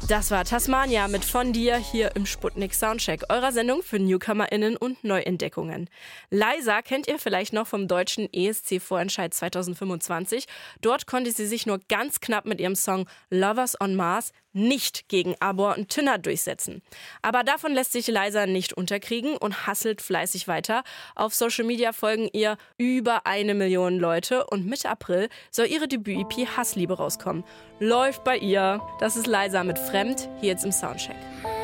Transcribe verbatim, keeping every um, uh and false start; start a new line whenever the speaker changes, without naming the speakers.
Das war Tasmania mit Von dir hier im Sputnik Soundcheck, eurer Sendung für NewcomerInnen und Neuentdeckungen. Liza kennt ihr vielleicht noch vom deutschen E S C-Vorentscheid zweitausendfünfundzwanzig. Dort konnte sie sich nur ganz knapp mit ihrem Song Lovers on Mars nicht gegen Abor und Tünner durchsetzen. Aber davon lässt sich Liza nicht unterkriegen und hustelt fleißig weiter. Auf Social Media folgen ihr über eine Million Leute und Mitte April soll ihre Debüt-E P Hassliebe rauskommen. Läuft bei ihr. Das ist Liza mit Fremd, hier jetzt im Soundcheck.